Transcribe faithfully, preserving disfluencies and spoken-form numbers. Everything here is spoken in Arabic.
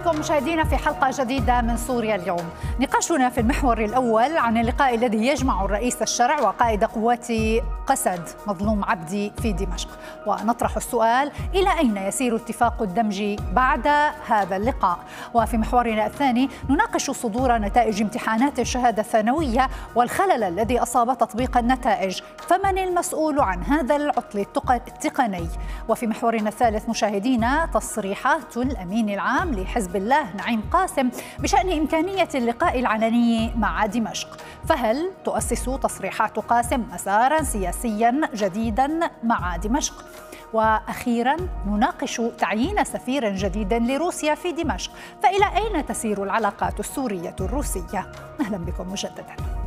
بكم مشاهدينا في حلقة جديدة من سوريا اليوم. نقاشنا في المحور الأول عن اللقاء الذي يجمع الرئيس الشرع وقائد قوات قسد مظلوم عبدي في دمشق، ونطرح السؤال: إلى أين يسير اتفاق الدمج بعد هذا اللقاء؟ وفي محورنا الثاني نناقش صدور نتائج امتحانات الشهادة الثانوية والخلل الذي أصاب تطبيق النتائج، فمن المسؤول عن هذا العطل التقني؟ وفي محورنا الثالث مشاهدينا تصريحات الأمين العام لحزب الله نعيم قاسم بشأن إمكانية اللقاء العلني مع دمشق، فهل تؤسس تصريحات قاسم مسارا سياسيا جديدا مع دمشق؟ وأخيرا نناقش تعيين سفير جديد لروسيا في دمشق، فإلى أين تسير العلاقات السورية الروسية؟ أهلا بكم مجددا.